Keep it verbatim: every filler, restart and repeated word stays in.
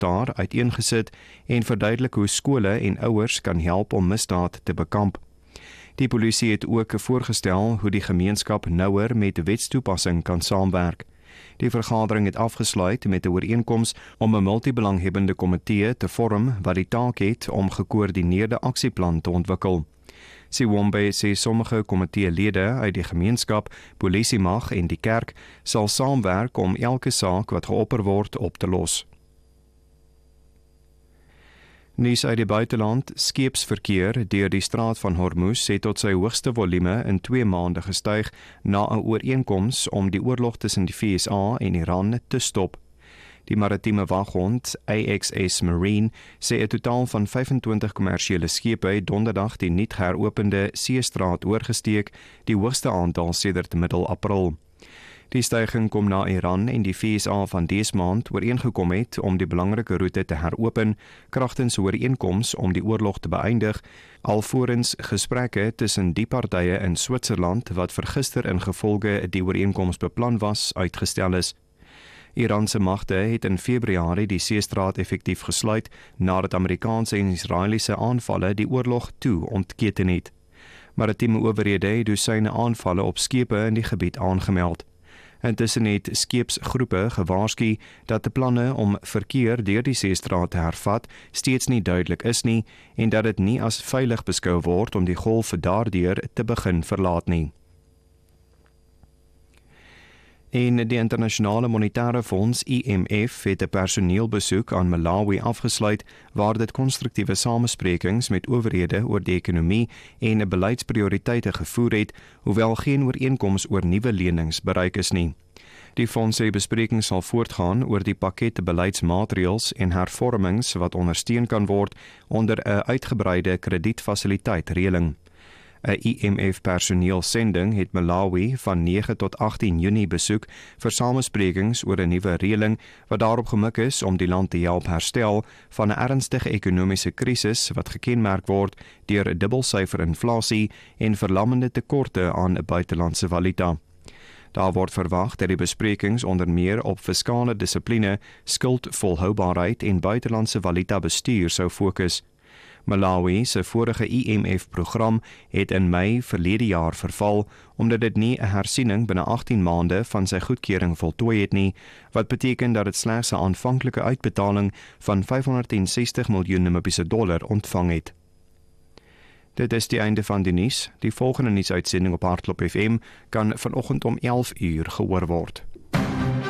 daar uiteengesit en verduidelik hoe skole en ouers kan help om misdaad te bekamp. Die polisie het ook voorgestel hoe die gemeenskap nouer met wetstoepassing kan saamwerk. Die vergadering het afgesluit met 'n ooreenkoms om 'n multibelanghebbende komitee te vorm wat die taak het om gekoördineerde aksieplan te ontwikkel. Siwombe sê sommige komiteelede uit die gemeenskap, polisiemag en die kerk sal saamwerk om elke saak wat geopper word op te los. Nuus uit die buiteland, skeepsverkeer deur die straat van Hormuz het tot sy hoogste volume in twee maande gestyg na 'n ooreenkoms om die oorlog tussen die V S A en Iran te stop. Die maritieme waghond A X S Marine sê 'n totaal van vyfentwintig kommersiële skepe het donderdag die nuut heropende seestraat oorgesteek, die hoogste aantal sedert middel April. Die styging kom na Iran en die V S A van dese maand ooreengekom het om die belangrike roete te heropen, kragtens ooreenkoms om die oorlog te beëindig, alvorens gesprekke tussen die partye in Switserland wat vir gister ingevolge die ooreenkoms beplan was, uitgestel is. Iranse magte het in Februarie die seestraat effektief gesluit nadat Amerikaanse en Israeliese aanvalle die oorlog toe ontketen het. Maritieme owerhede het dosyne aanvalle op skepe in die gebied aangemeld. Intussen het skeepsgroepe gewaarsku dat die planne om verkeer deur die seestraat te hervat steeds nie duidelik is nie en dat dit nie as veilig beskou word om die golf daardeur te begin verlaat nie. En die Internasionale Monetaire Fonds I M F het 'n personeelbesoek aan Malawi afgesluit waar dit konstruktiewe samesprekings met owerhede oor die ekonomie en beleidsprioriteite gevoer het, hoewel geen ooreenkoms oor nuwe lenings bereik is nie. Die fonds sê besprekings sal voortgaan oor die pakket beleidsmaatreëls en hervormings wat ondersteun kan word onder 'n uitgebreide kredietfasiliteit reëling. 'n I M F personeelsending het Malawi van nege tot agtien Junie besoek vir samesprekings oor 'n nuwe reëling wat daarop gemik is om die land te help herstel van 'n ernstige ekonomiese krisis wat gekenmerk word deur dubbelsyfer inflasie en verlammende tekorte aan 'n buitelandse valuta. Daar word verwag dat die besprekings onder meer op fiskale dissipline, skuldvolhoubaarheid en buitelandse valuta bestuur sou fokus. Malawi se vorige I M F-program het in Mei verlede jaar verval omdat dit nie 'n hersiening binne agtien maande van sy goedkeuring voltooi het nie, wat beteken dat dit slegs 'n aanvanklike uitbetaling van vyfhonderdsestig miljoen Namibiese dollar ontvang het. Dit is die einde van die nuus. Die volgende nuusuitsending op Hartklop F M kan vanoggend om elf uur gehoor word.